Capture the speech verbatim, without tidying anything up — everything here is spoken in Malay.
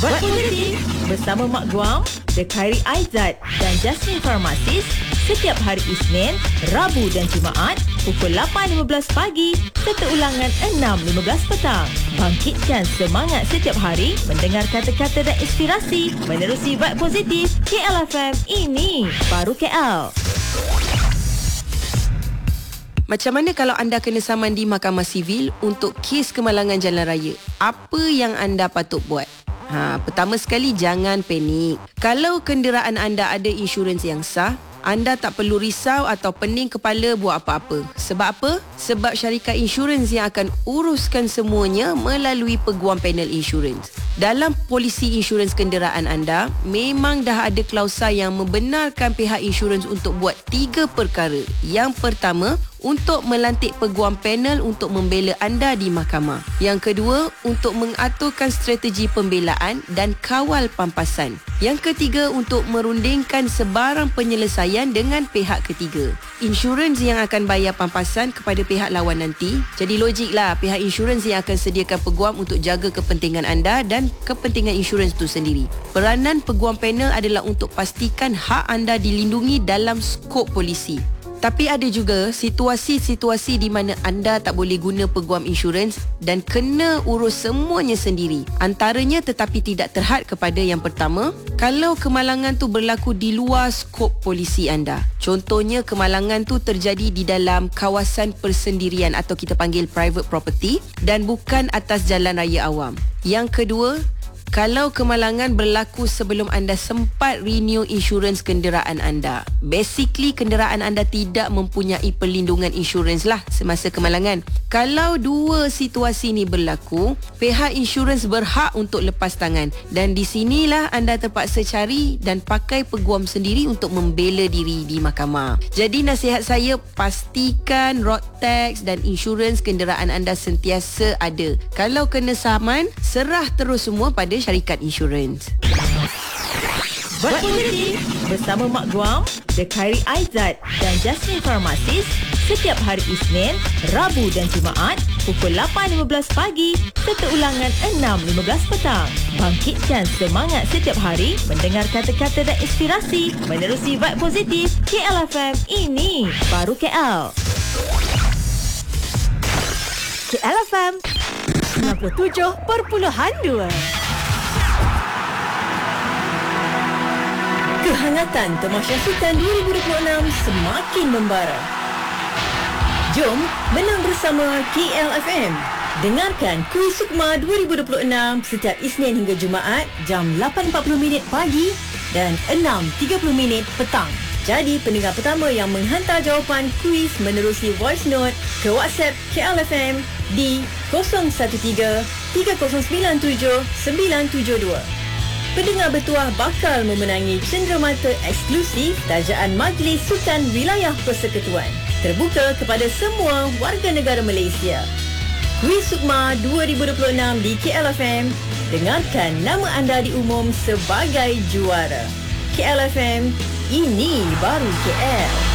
Buat Positif bersama Mak Guam, The Khairi Aizat dan Jasmine Pharmacist setiap hari Isnin, Rabu dan Jumaat pukul lapan lima belas pagi serta ulangan enam lima belas petang. Bangkitkan semangat setiap hari mendengar kata-kata dan inspirasi menerusi Vibe Positif K L F M. Ini baru K L. Macam mana kalau anda kena saman di Mahkamah Sivil untuk kes kemalangan jalan raya? Apa yang anda patut buat? Ha, pertama sekali, jangan panik. Kalau kenderaan anda ada insurans yang sah, anda tak perlu risau atau pening kepala buat apa-apa. Sebab apa? Sebab syarikat insurans yang akan uruskan semuanya melalui peguam panel insurans. Dalam polisi insurans kenderaan anda, memang dah ada klausa yang membenarkan pihak insurans untuk buat tiga perkara. Yang pertama, untuk melantik peguam panel untuk membela anda di mahkamah. Yang kedua, untuk mengaturkan strategi pembelaan dan kawal pampasan. Yang ketiga, untuk merundingkan sebarang penyelesaian dengan pihak ketiga. Insurans yang akan bayar pampasan kepada pihak lawan nanti. Jadi logiklah pihak insurans yang akan sediakan peguam untuk jaga kepentingan anda dan kepentingan insurans itu sendiri. Peranan peguam panel adalah untuk pastikan hak anda dilindungi dalam skop polisi. Tapi ada juga situasi-situasi di mana anda tak boleh guna peguam insurans dan kena urus semuanya sendiri. Antaranya tetapi tidak terhad kepada yang pertama, kalau kemalangan tu berlaku di luar skop polisi anda. Contohnya kemalangan tu terjadi di dalam kawasan persendirian atau kita panggil private property dan bukan atas jalan raya awam. Yang kedua, kalau kemalangan berlaku sebelum anda sempat renew insurans kenderaan anda. Basically, kenderaan anda tidak mempunyai perlindungan insurans lah semasa kemalangan. Kalau dua situasi ni berlaku, pihak insurans berhak untuk lepas tangan. Dan di sinilah anda terpaksa cari dan pakai peguam sendiri untuk membela diri di mahkamah. Jadi nasihat saya, pastikan road tax dan insurans kenderaan anda sentiasa ada. Kalau kena saman, serah terus semua pada syarikat insurans. Buat Positif bersama Mak Guam, The Khairi Aizat dan Jasmine Pharmacist setiap hari Isnin, Rabu dan Jumaat pukul lapan lima belas pagi serta ulangan enam lima belas petang. Bangkitkan semangat setiap hari mendengar kata-kata dan inspirasi menerusi Vibe Positif K L F M. Ini baru K L. K L F M sembilan puluh tujuh perpuluhan dua. Kehangatan Tamasya Sukan dua ribu dua puluh enam semakin membara. Jom menang bersama K L F M. Dengarkan Kuis Sukma dua ribu dua puluh enam setiap Isnin hingga Jumaat jam lapan empat puluh minit pagi dan enam tiga puluh minit petang. Jadi pendengar pertama yang menghantar jawapan kuis menerusi voice note ke WhatsApp K L F M di kosong satu tiga tiga kosong sembilan tujuh sembilan tujuh dua. Pendengar bertuah bakal memenangi cenderamata eksklusif tajaan Majlis Sukan Wilayah Persekutuan. Terbuka kepada semua warga negara Malaysia. Kuis Sukma dua ribu dua puluh enam di K L F M. Dengarkan nama anda diumum sebagai juara. K L F M, ini baru K L.